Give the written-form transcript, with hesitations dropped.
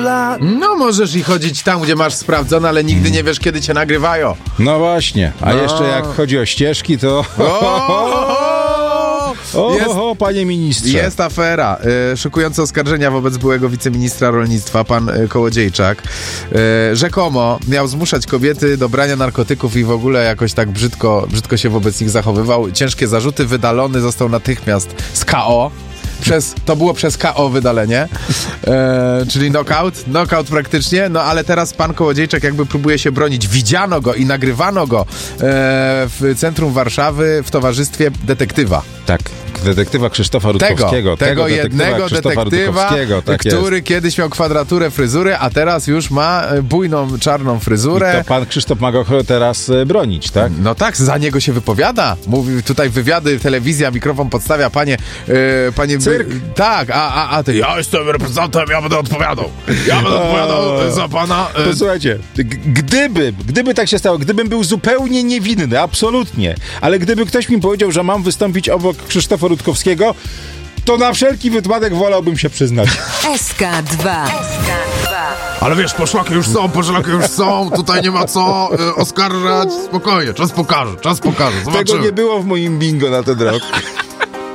lat. No możesz i chodzić tam, gdzie masz sprawdzone, ale nigdy nie wiesz, kiedy cię nagrywają. No właśnie, a jeszcze jak chodzi o ścieżki, to... Panie ministrze. Jest afera. Szykujące oskarżenia wobec byłego wiceministra rolnictwa, pan Kołodziejczak. Rzekomo miał zmuszać kobiety do brania narkotyków i w ogóle jakoś tak brzydko się wobec nich zachowywał. Ciężkie zarzuty, wydalony został natychmiast z KO. To było przez KO wydalenie, czyli knockout praktycznie, no ale teraz pan Kołodziejczak jakby próbuje się bronić. Widziano go i nagrywano go w centrum Warszawy w towarzystwie detektywa. Tak, detektywa Krzysztofa Rutkowskiego. Tego jednego detektywa, tak który jest. kiedyś miał kwadraturę fryzury, a teraz już ma bujną, czarną fryzurę. I to pan Krzysztof ma go teraz bronić, tak? No tak, za niego się wypowiada. Mówi tutaj wywiady, telewizja, mikrofon podstawia, panie... Cyrk. Tak, a ty, ja jestem reprezentantem, ja będę odpowiadał. Za pana... Posłuchajcie, gdyby tak się stało, gdybym był zupełnie niewinny, absolutnie, ale gdyby ktoś mi powiedział, że mam wystąpić obok Krzysztofa Rutkowskiego, to na wszelki wypadek wolałbym się przyznać. SK2. Ale wiesz, poszlaki już są, tutaj nie ma co oskarżać. Spokojnie, czas pokaże, zobaczymy. Tego nie było w moim bingo na ten rok.